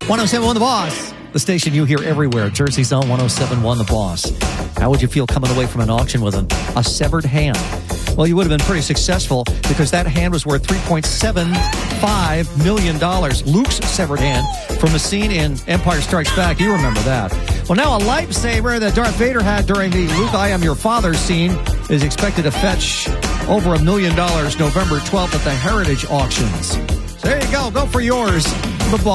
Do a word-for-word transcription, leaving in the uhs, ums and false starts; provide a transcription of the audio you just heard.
one oh seven point one The Boss, the station you hear everywhere. Jersey's own one oh seven point one The Boss. How would you feel coming away from an auction with an, a severed hand? Well, you would have been pretty successful because that hand was worth three point seven five million dollars. Luke's severed hand from a scene in Empire Strikes Back. You remember that. Well, now a lightsaber that Darth Vader had during the Luke, I Am Your Father scene is expected to fetch over a million dollars November twelfth at the Heritage Auctions. So there you go. Go for yours. The Boss.